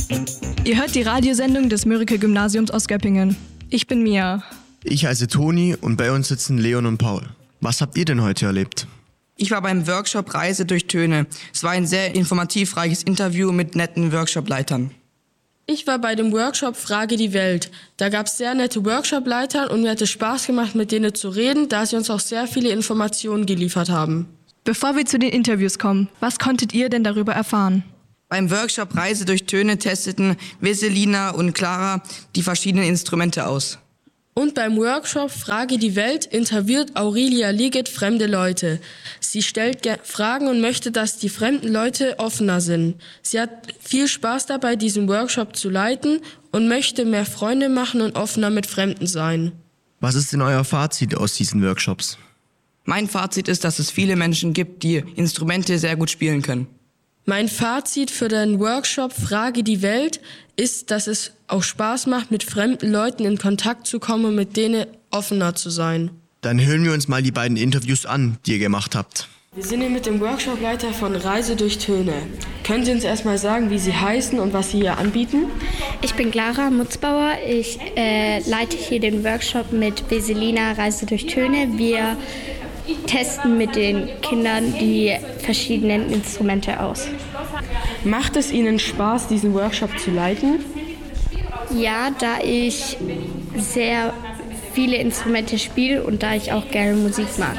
Ihr hört die Radiosendung des Mörike-Gymnasiums aus Göppingen. Ich bin Mia. Ich heiße Toni und bei uns sitzen Leon und Paul. Was habt ihr denn heute erlebt? Ich war beim Workshop Reise durch Töne. Es war ein sehr informativ reiches Interview mit netten Workshopleitern. Ich war bei dem Workshop Frage die Welt. Da gab es sehr nette Workshopleiter und mir hat es Spaß gemacht, mit denen zu reden, da sie uns auch sehr viele Informationen geliefert haben. Bevor wir zu den Interviews kommen, was konntet ihr denn darüber erfahren? Beim Workshop Reise durch Töne testeten Veselina und Clara die verschiedenen Instrumente aus. Und beim Workshop Frage die Welt interviewt Aurelia Liget fremde Leute. Sie stellt Fragen und möchte, dass die fremden Leute offener sind. Sie hat viel Spaß dabei, diesen Workshop zu leiten und möchte mehr Freunde machen und offener mit Fremden sein. Was ist denn euer Fazit aus diesen Workshops? Mein Fazit ist, dass es viele Menschen gibt, die Instrumente sehr gut spielen können. Mein Fazit für den Workshop Frage die Welt ist, dass es auch Spaß macht, mit fremden Leuten in Kontakt zu kommen und mit denen offener zu sein. Dann hören wir uns mal die beiden Interviews an, die ihr gemacht habt. Wir sind hier mit dem Workshopleiter von Reise durch Töne. Können Sie uns erstmal sagen, wie Sie heißen und was Sie hier anbieten? Ich bin Clara Mutzbauer. Ich leite hier den Workshop mit Veselina Reise durch Töne. Wir testen mit den Kindern die verschiedenen Instrumente aus. Macht es Ihnen Spaß, diesen Workshop zu leiten? Ja, da ich sehr viele Instrumente spiele und da ich auch gerne Musik mag.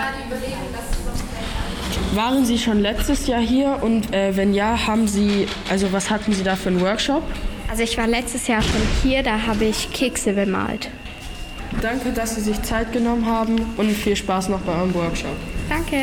Waren Sie schon letztes Jahr hier und wenn ja, was hatten Sie da für einen Workshop? Also ich war letztes Jahr schon hier, da habe ich Kekse bemalt. Danke, dass Sie sich Zeit genommen haben und viel Spaß noch bei eurem Workshop. Danke.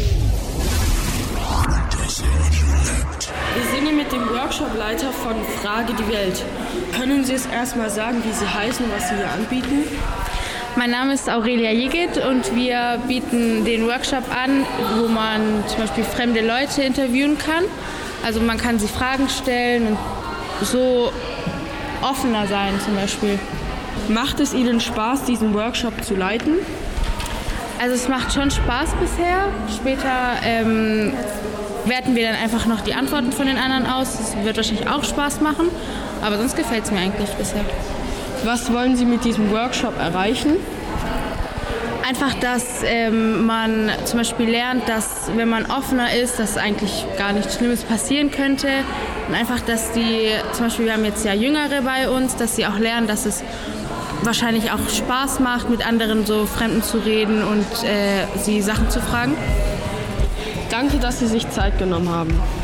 Wir sind hier mit dem Workshopleiter von Frage die Welt. Können Sie es erstmal sagen, wie Sie heißen und was Sie hier anbieten? Mein Name ist Aurelia Jigit und wir bieten den Workshop an, wo man zum Beispiel fremde Leute interviewen kann. Also man kann sie Fragen stellen und so offener sein zum Beispiel. Macht es Ihnen Spaß, diesen Workshop zu leiten? Also es macht schon Spaß bisher. Später werten wir dann einfach noch die Antworten von den anderen aus. Das wird wahrscheinlich auch Spaß machen, aber sonst gefällt es mir eigentlich bisher. Was wollen Sie mit diesem Workshop erreichen? Einfach, dass man zum Beispiel lernt, dass wenn man offener ist, dass eigentlich gar nichts Schlimmes passieren könnte. Und einfach, dass zum Beispiel wir haben jetzt ja Jüngere bei uns, dass sie auch lernen, dass es wahrscheinlich auch Spaß macht, mit anderen so Fremden zu reden und sie Sachen zu fragen. Danke, dass Sie sich Zeit genommen haben.